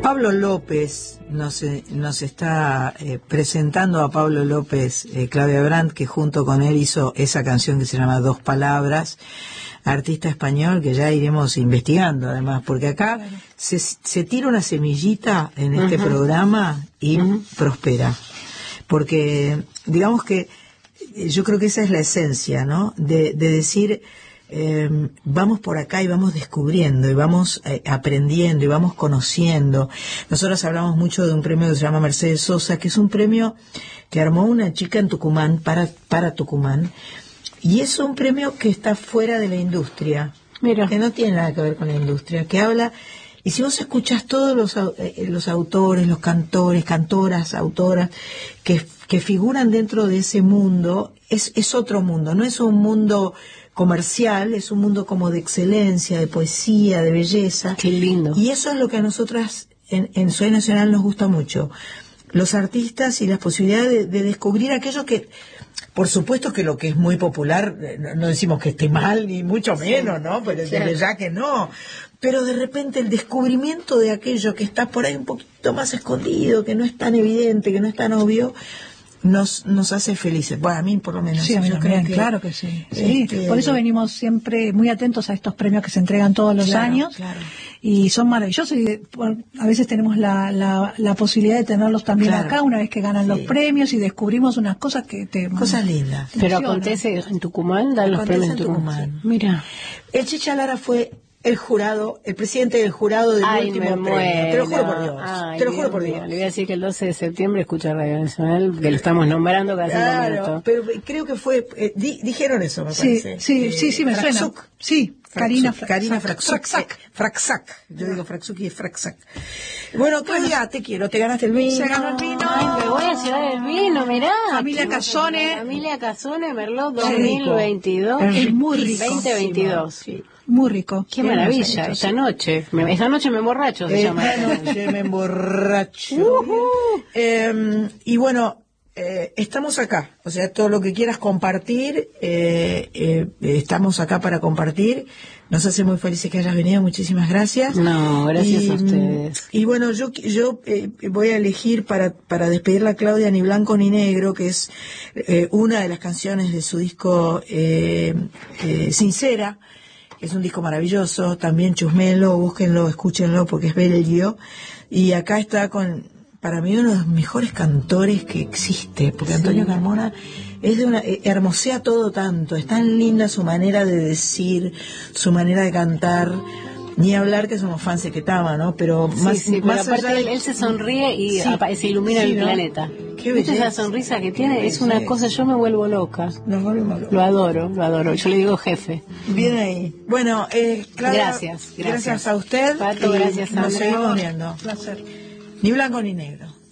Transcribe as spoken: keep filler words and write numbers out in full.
Pablo López nos, nos está eh, presentando a Pablo López, eh, Claudia Brandt, que junto con él hizo esa canción que se llama Dos Palabras, artista español que ya iremos investigando además, porque acá claro. se, se tira una semillita en este uh-huh. programa y uh-huh. prospera, porque digamos que yo creo que esa es la esencia, ¿no? De, de decir... Eh, vamos por acá y vamos descubriendo y vamos eh, aprendiendo y vamos conociendo. Nosotros hablamos mucho de un premio que se llama Mercedes Sosa, que es un premio que armó una chica en Tucumán para, para Tucumán, y es un premio que está fuera de la industria. Mira, que no tiene nada que ver con la industria, que habla, y si vos escuchás todos los, eh, los autores, los cantores, cantoras, autoras que, que figuran dentro de ese mundo, es, es otro mundo, no es un mundo comercial, es un mundo como de excelencia, de poesía, de belleza. Qué lindo. Y eso es lo que a nosotras en, en Soy Nacional nos gusta mucho. Los artistas y las posibilidades de, de descubrir aquello que, por supuesto que lo que es muy popular, no, no decimos que esté mal, ni mucho menos, ¿no? Pero desde sí. ya que no. Pero de repente el descubrimiento de aquello que está por ahí un poquito más escondido, que no es tan evidente, que no es tan obvio, nos nos hace felices. Bueno, a mí por lo menos. Sí, a mí yo también, creo que, claro que sí. sí. Este, por eso venimos siempre muy atentos a estos premios que se entregan todos los claro, años. Claro. Y son maravillosos, y por, a veces tenemos la, la, la posibilidad de tenerlos también claro. acá, una vez que ganan sí. los premios y descubrimos unas cosas que te... Cosas lindas. Pero acontece en Tucumán, dan los premios en Tucumán. Tucumán. Mira. El Chicha Lara fue el jurado, el presidente del jurado del Ay, último me premio. muero. Te lo juro por Dios. Ay, te lo Dios juro por mío. Dios. Le voy a decir que el doce de septiembre escucha Radio Nacional, que lo estamos nombrando cada claro, cinco minutos. Pero creo que fue, eh, di, dijeron eso, me sí, parece. Sí, eh, sí, sí, me Fraxuk. suena. Sí, Karina Fraxuk. Karina Fraxuk. Fraxuk. Fraxuk. Yo digo Fraxuk y es Fraxuk. Bueno, Claudia, bueno, te quiero, te ganaste el vino. Se ganó el vino. Ay, me voy a Ciudad del Vino, mirá. Familia Casone. Familia Casone, Merlot dos mil veintidós. Es muy rico. veinte veintidós. Sí. Muy rico. Qué maravilla, esta noche. Me, esta noche me emborracho, se esta llama. Esta noche me emborracho. Uh-huh. eh, y bueno, eh, estamos acá. O sea, todo lo que quieras compartir, eh, eh, estamos acá para compartir. Nos hace muy felices que hayas venido. Muchísimas gracias. No, gracias y, a ustedes. Y bueno, yo yo eh, voy a elegir para para despedirla a Claudia Ni Blanco Ni Negro, que es eh, una de las canciones de su disco eh, eh, Sincera. Es un disco maravilloso, también chusmenlo, búsquenlo, escúchenlo porque es bello. Y acá está con, para mí, uno de los mejores cantores que existe, porque sí. Antonio Carmona es de una, eh, hermosea todo tanto, es tan linda su manera de decir, su manera de cantar. Ni hablar que somos fans de Ketama, ¿no? Pero sí, más, sí, pero más aparte allá él, de... él se sonríe y sí. se ilumina sí, el ¿no? planeta. Qué ¿Viste belleza. esa sonrisa que tiene? Es una sí. cosa, yo me vuelvo loca. Nos volvemos locos. Lo adoro, lo adoro. Yo le digo jefe. Bien ahí. Bueno, eh, Clara, gracias, gracias. Gracias a usted. Pato, gracias a Nos seguimos viendo. Un placer. Ni blanco ni negro.